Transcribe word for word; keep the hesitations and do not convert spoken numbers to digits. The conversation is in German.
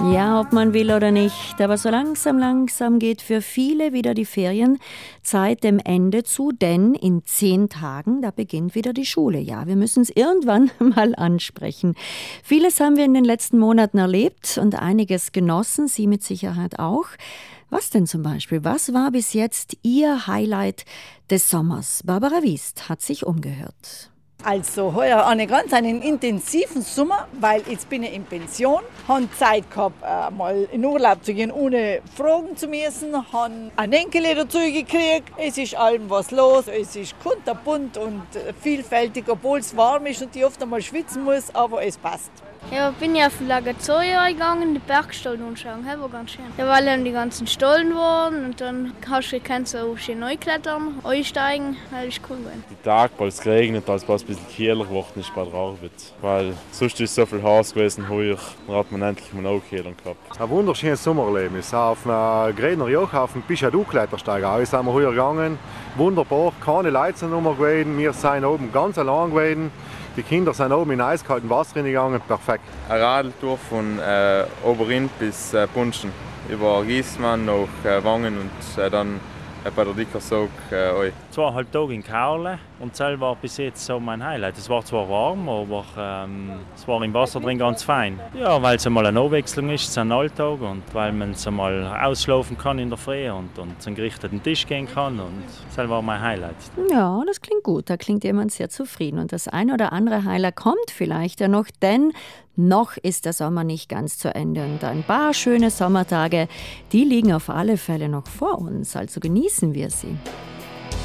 Ja, ob man will oder nicht, aber so langsam, langsam geht für viele wieder die Ferienzeit dem Ende zu, denn in zehn Tagen, da beginnt wieder die Schule. Ja, wir müssen es irgendwann mal ansprechen. Vieles haben wir in den letzten Monaten erlebt und einiges genossen, Sie mit Sicherheit auch. Was denn zum Beispiel? Was war bis jetzt Ihr Highlight des Sommers? Barbara Wiest hat sich umgehört. Also heuer einen ganz einen intensiven Sommer, weil jetzt bin ich in Pension, habe Zeit gehabt, äh, mal in Urlaub zu gehen, ohne fragen zu müssen, habe einen Enkel dazu gekriegt. Es ist allem was los, es ist kunterbunt und vielfältig, obwohl es warm ist und ich oft einmal schwitzen muss, aber es passt. Ja, bin ja auf Lagerzoja gegangen, die Bergstollen anschauen, das war ganz schön. Ja, weil dann die ganzen Stollen waren und dann hast du kannst du auch schön neu klettern, einsteigen, das ist cool gewesen. Die Tage, weil es geregnet hat, weil es ein bisschen kühler geworden ist bei der Arbeit. Weil sonst ist so viel heiß gewesen heuer, dann hat man endlich mal auch Kühlung gehabt. Ein wunderschönes Sommererlebnis. Auf einem Gräner Joch, auf dem Pichadou-Klettersteig. Auch sind wir heuer gegangen. Wunderbar, keine Leute sind rum gewesen. Wir sind oben ganz allein gewesen. Die Kinder sind oben in eiskaltem Wasser gegangen, perfekt. Eine Radeltour von äh, Oberrind bis äh, Punschen, über Giesmann nach äh, Wangen und äh, dann äh, bei der Dickersog äh, Zweieinhalb Tage in Kaule und das war bis jetzt so mein Highlight. Es war zwar warm, aber ähm, es war im Wasser drin ganz fein. Ja, weil es einmal eine Abwechslung ist, es ist ein Alltag und weil man es einmal ausschlafen kann in der Früh und, und zum gerichteten Tisch gehen kann und das war mein Highlight. Ja, das klingt gut, da klingt jemand sehr zufrieden und das ein oder andere Highlight kommt vielleicht ja noch, denn noch ist der Sommer nicht ganz zu Ende und ein paar schöne Sommertage, die liegen auf alle Fälle noch vor uns, also genießen wir sie.